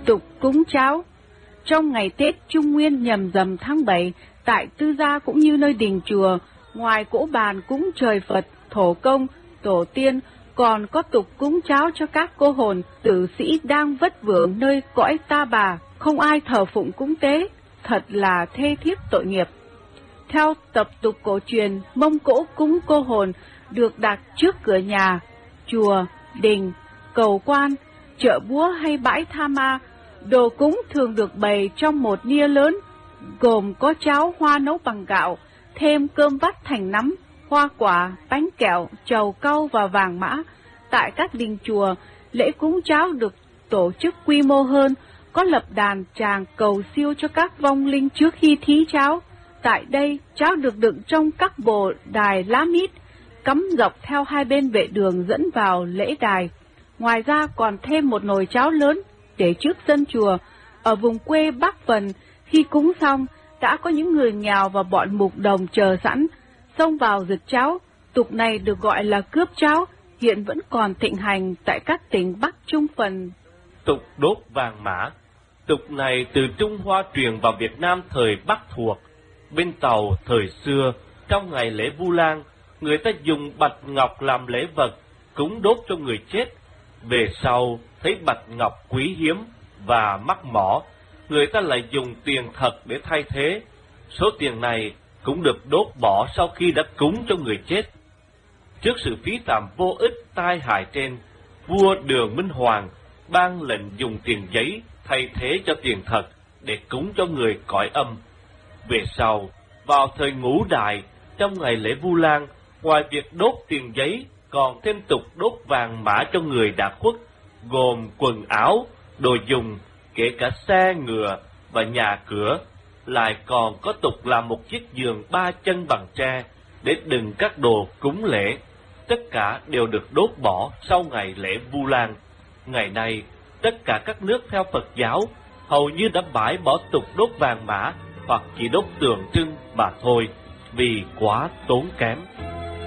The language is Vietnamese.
tục cúng cháo. Trong ngày Tết Trung Nguyên nhằm rằm tháng 7, tại Tư Gia cũng như nơi đình chùa, ngoài cỗ bàn cúng trời Phật, thổ công, tổ tiên, còn có tục cúng cháo cho các cô hồn, tử sĩ đang vất vưởng nơi cõi ta bà, không ai thờ phụng cúng tế, thật là thê thiếp tội nghiệp. Theo tập tục cổ truyền, mâm cỗ cúng cô hồn được đặt trước cửa nhà, chùa, đình, cầu quan, chợ búa hay bãi tha ma. Đồ cúng thường được bày trong một nia lớn, gồm có cháo hoa nấu bằng gạo, thêm cơm vắt thành nắm, hoa quả, bánh kẹo, trầu cau và vàng mã. Tại các đình chùa, lễ cúng cháo được tổ chức quy mô hơn, có lập đàn tràng cầu siêu cho các vong linh trước khi thí cháo. Tại đây, cháo được đựng trong các bồ đài lá mít, cắm dọc theo hai bên vệ đường dẫn vào lễ đài. Ngoài ra còn thêm một nồi cháo lớn để trước sân chùa. Ở vùng quê Bắc Phần, khi cúng xong, đã có những người nghèo và bọn mục đồng chờ sẵn, xông vào giật cháo. Tục này được gọi là cướp cháo, hiện vẫn còn thịnh hành tại các tỉnh Bắc Trung Phần. Tục đốt vàng mã. Tục này từ Trung Hoa truyền vào Việt Nam thời Bắc thuộc. Bên Tàu thời xưa, trong ngày lễ Vu Lan, người ta dùng bạch ngọc làm lễ vật, cúng đốt cho người chết. Về sau, thấy bạch ngọc quý hiếm và mắc mỏ, người ta lại dùng tiền thật để thay thế. Số tiền này cũng được đốt bỏ sau khi đã cúng cho người chết. Trước sự phí phạm vô ích tai hại trên, vua Đường Minh Hoàng ban lệnh dùng tiền giấy thay thế cho tiền thật để cúng cho người cõi âm. Về sau, vào thời Ngũ Đại, trong ngày lễ Vu Lan, ngoài việc đốt tiền giấy, còn thêm tục đốt vàng mã cho người đã khuất, gồm quần áo, đồ dùng, kể cả xe ngựa và nhà cửa. Lại còn có tục làm một chiếc giường 3 chân bằng tre để đựng các đồ cúng lễ. Tất cả đều được đốt bỏ sau ngày lễ Vu Lan. Ngày nay, tất cả các nước theo Phật giáo hầu như đã bãi bỏ tục đốt vàng mã hoặc chỉ đốt tượng trưng mà thôi, vì quá tốn kém.